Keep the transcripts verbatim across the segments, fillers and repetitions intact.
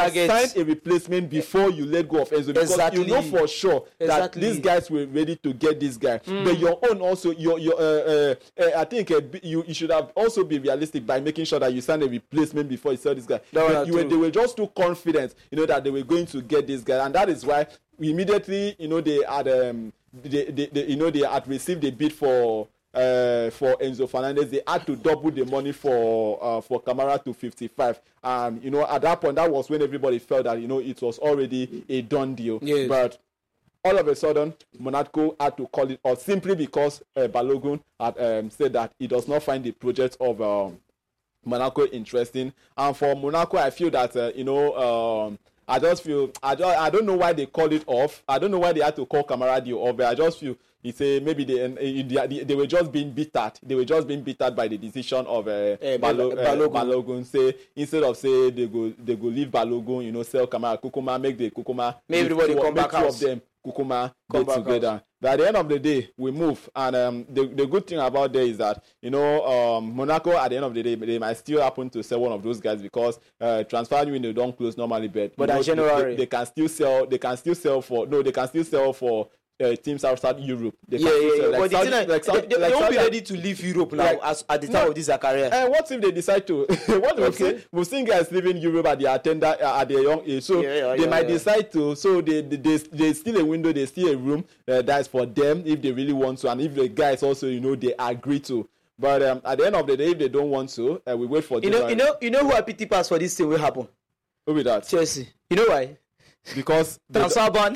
target. Sign a replacement before you let go of Enzo, because Exactly. you know for sure Exactly. that these guys were ready to get this guy. Mm. But your own also, your your uh, uh, uh, I think uh, you, you should have also be realistic by making sure that you sign a replacement before you sell this guy. No, But you were, they were just too confident, you know, that they were going to get this guy, and that is why we immediately, you know, they had um, they, they, they you know they had received a bid for. Uh, for Enzo Fernandez, they had to double the money for uh, for Kamara to fifty-five. And you know, at that point, that was when everybody felt that, you know, it was already a done deal. Yes. But all of a sudden, Monaco had to call it off simply because uh, Balogun had um, said that he does not find the project of um, Monaco interesting. And for Monaco, I feel that uh, you know. Um, I just feel I just I don't know why they called it off. I don't know why they had to call Kamara deal off. But I just feel it's a maybe they, they they were just being bittered. They were just being bittered by the decision of uh, Eh, Balo, Balogun. uh, Balogun. Say instead of say they go they go leave Balogun, you know, sell Kamara, Kukuma, make the Kukuma, Make everybody two, come make back two house. of them Kukuma Come get back together. house. But at the end of the day, we move, and um, the the good thing about there is that, you know, um, Monaco at the end of the day they might still happen to sell one of those guys, because uh, transfer window don't close normally, but But you know, in January. they, they can still sell. They can still sell for no. They can still sell for uh, teams outside Europe. They Yeah, can yeah, still yeah. sell, like But the Saudi- thing is, like Saudi- they, they, like they won't be Saudi- ready to leave Europe now Like- as, at the time No. of this their career. And what if they decide to? What we've, Okay. seen, we've seen guys leaving Europe at their tender uh, at their young age, so Yeah, yeah, they yeah, might yeah. decide to. So they they they there's still a window, there's still a room uh, that's for them if they really want to, and if the guys also, you know, they agree to. But um, at the end of the day, if they don't want to, uh, we wait for You know, you know, you know who are pity pass for this thing will happen? Who with that? Chelsea. You know why? Because they Transfer ban.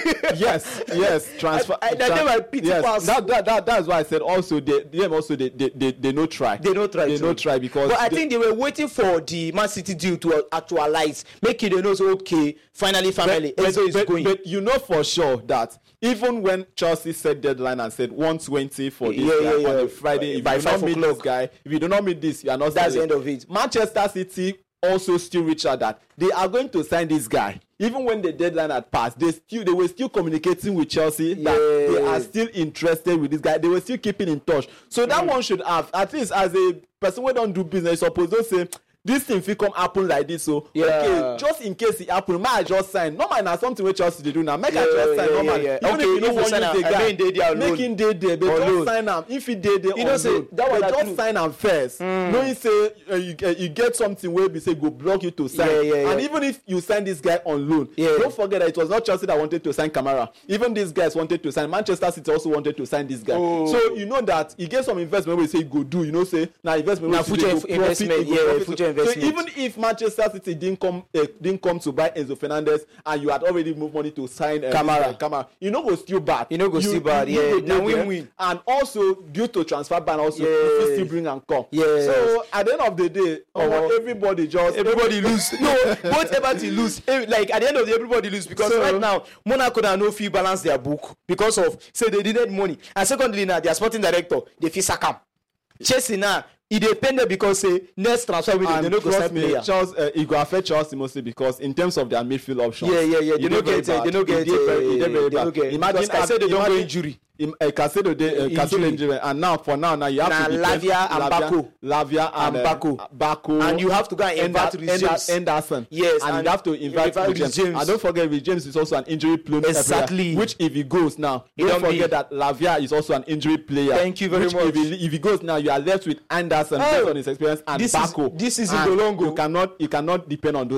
yes, yes, transfer. I- I- that they were pity yes, pass. that, that, that, that's why I said also they, them also they, they, they, they no try. They no try They to. no try because. But I they- think they were waiting for the Man City deal to actualize, make it they know so okay, finally, finally, but, Enzo is but, going. but you know for sure that even when Chelsea set deadline and said one twenty for this Yeah, guy yeah, yeah. on a Friday, if By you do not five meet o'clock. this guy, if you do not meet this, you are not. That's the selling. end of it. Manchester City also still reach out that they are going to sign this guy. Even when the deadline had passed, they still they were still communicating with Chelsea that Yeah. they are still interested with this guy. They were still keeping in touch. So that one should have, at least as a person who don't do business, suppose don't say this thing fit come happen like this. So Yeah. okay, just in case it happen, may I just sign? Normal na something wey Chelsea dey do now. Make I Yeah, just sign yeah, normal. yeah, yeah. Even Okay, if you if no you wan sign use am, the I guy, mean, dey there on make loan. him dey there, but On just loan. sign am. If he dey there You on know, say, loan, that one but na just true. sign am first. Knowing say uh, you, uh, you get something wey be say go block you to sign. Yeah, yeah, yeah. And even if you sign this guy on loan, Yeah. don't forget that it was not Chelsea that wanted to sign Kamara. Even these guys wanted to sign. Manchester City also wanted to sign this guy. Oh. So you know that he get some investment wey say he go do. You know say na investment Na wey future dey go inf- profit, investment, he go yeah, profit. future So investment. even if Manchester City didn't come uh, didn't come to buy Enzo Fernandez and you had already moved money to sign uh, Kamara. uh, Kamara, you know go still bad. You no go still bad, yeah. go Na dey there. win-win. And also due to transfer ban, also Yes. you fit still bring am come. Yes. So at the end of the day, Omo, omo, everybody just everybody lose. No, both Everton lose. Eh, Like at the end of the day, everybody lose because So- right now Monaco now no fit balance their book because of say they needed money, and secondly now their sporting director they fit sack am. Chelsea now e dey pain them because say next transfer window they and no go trust sign me, player. Charles, uh, it go affect Chelsea mostly because in terms of their midfield options, Yeah, yeah, yeah. e They no dey very get, uh, bad. they no E get, dey very- uh, e dey very they no bad. get- Imagine because I said they don't go imagine- injury. Im- uh, Caicedo dey uh, Caicedo Injury. injury, and now for now now you have Na to defend Lavia and Bako. Lavia and, And uh, Bako. Bako, And you have to go and invite Ender- Reece James. Ender- Henderson. Yes, and, and you have to invite invite Reece Reece James. James. And don't forget, Reece James is also an injury prone player. Exactly. Which if he goes now, He don't don't forget be. that Lavia is also an injury player. Thank you very which much. If he, if he goes now, you are left with Anderson Oh, based on his experience and this is- Bako. this is And Igolongo. You cannot you cannot depend on those.